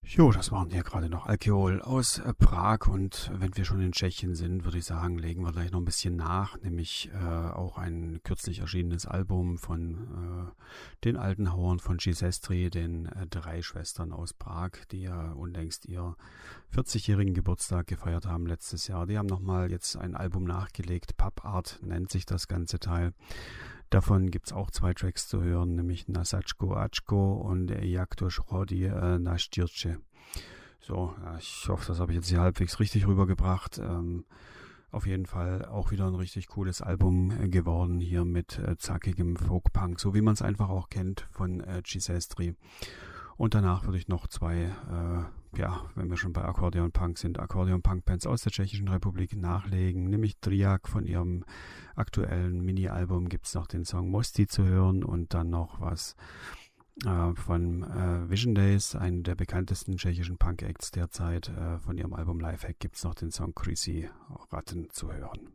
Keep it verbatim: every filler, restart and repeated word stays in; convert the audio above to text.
Jo, das waren hier gerade noch Alkohol aus äh, Prag und wenn wir schon in Tschechien sind, würde ich sagen, legen wir gleich noch ein bisschen nach, nämlich äh, auch ein kürzlich erschienenes Album von äh, den alten Hauern von Gisestri, den äh, drei Schwestern aus Prag, die ja unlängst ihr vierzigjährigen Geburtstag gefeiert haben letztes Jahr. Die haben nochmal jetzt ein Album nachgelegt, Pop Art nennt sich das ganze Teil. Davon gibt es auch zwei Tracks zu hören, nämlich Nasačko Ačko und Jak to Škodí äh, na Štyrče. So, ja, ich hoffe, das habe ich jetzt hier halbwegs richtig rübergebracht. Ähm, auf jeden Fall auch wieder ein richtig cooles Album äh, geworden hier mit äh, zackigem Folkpunk, so wie man es einfach auch kennt von äh, Gisestri. Und danach würde ich noch zwei, äh, ja, wenn wir schon bei Akkordeon-Punk sind, Akkordeon-Punk-Bands aus der Tschechischen Republik nachlegen. Nämlich Triak von ihrem aktuellen Mini-Album gibt es noch den Song Mosti zu hören und dann noch was äh, von äh, Vision Days, einem der bekanntesten tschechischen Punk-Acts derzeit. Äh, von ihrem Album Lifehack gibt es noch den Song Krysi Ratten zu hören.